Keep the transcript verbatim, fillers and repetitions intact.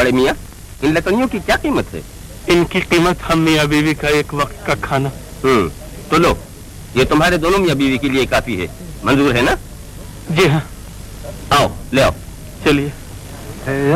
बड़े मियाँ, इन लकड़ियों की क्या कीमत है? इनकी कीमत हम मियाँ बीवी का एक वक्त का खाना। हम्म, तो लो, ये तुम्हारे दोनों मियाँ बीवी के लिए काफी है। मंजूर है ना? जी हाँ। आओ, ले आओ। चलिए।